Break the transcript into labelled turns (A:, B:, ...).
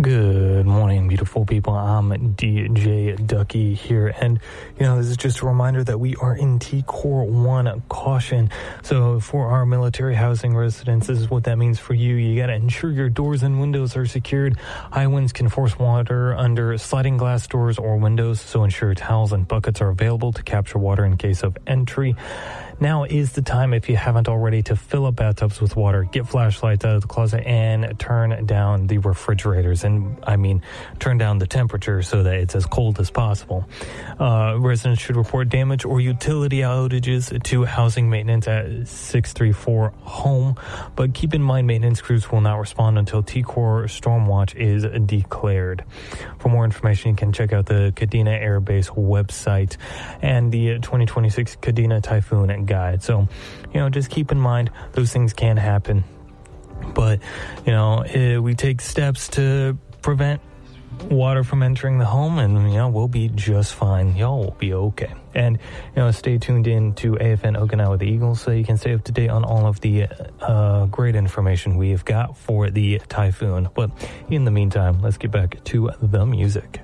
A: Good morning, beautiful people. I'm DJ Ducky here, and this is just a reminder that we are in T-Core 1 caution. So for our military housing residents, this is what that means for you. You got to ensure your doors and windows are secured. High winds can force water under sliding glass doors or windows, so ensure towels and buckets are available to capture water in case of entry. Now is the time, if you haven't already, to fill up bathtubs with water, get flashlights out of the closet, and turn down the refrigerators. And I mean, turn down the temperature so that it's as cold as possible. Residents should report damage or utility outages to housing maintenance at 634-HOME. But keep in mind, maintenance crews will not respond until T-Core Storm Watch is declared. For more information, you can check out the Kadena Air Base website and the 2026 Kadena Typhoon Guide. So, just keep in mind those things can happen. But, we take steps to prevent water from entering the home, and, we'll be just fine. Y'all will be okay. And, stay tuned in to AFN Okinawa the Eagles so you can stay up to date on all of the great information we've got for the typhoon. But in the meantime, let's get back to the music.